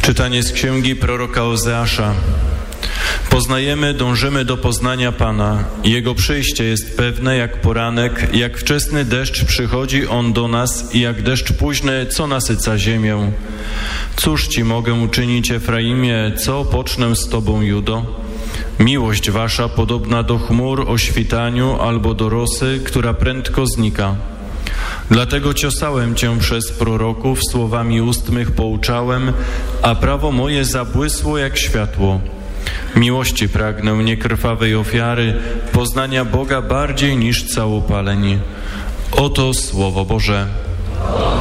Czytanie z księgi proroka Ozeasza. Poznajemy, dążymy do poznania Pana. Jego przyjście jest pewne jak poranek, jak wczesny deszcz przychodzi On do nas i jak deszcz późny, co nasyca ziemię. Cóż Ci mogę uczynić, Efraimie, co pocznę z Tobą, Judo? Miłość Wasza podobna do chmur o świtaniu albo do rosy, która prędko znika. Dlatego ciosałem Cię przez proroków, słowami ust mych pouczałem, a prawo moje zabłysło jak światło. Miłości pragnę, nie krwawej ofiary, poznania Boga bardziej niż całopaleń. Oto Słowo Boże.